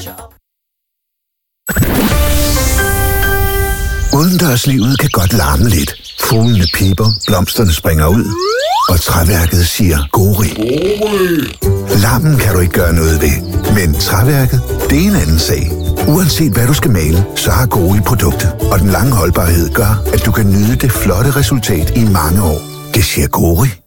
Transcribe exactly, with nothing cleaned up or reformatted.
Udendørslivet kan godt larme lidt. Fuglene piper, blomsterne springer ud, og træværket siger gori. Larmen kan du ikke gøre noget ved, men træværket, det er en anden sag. Uanset hvad du skal male, så har Gori produktet, og den lange holdbarhed gør, at du kan nyde det flotte resultat i mange år. Det siger Gori.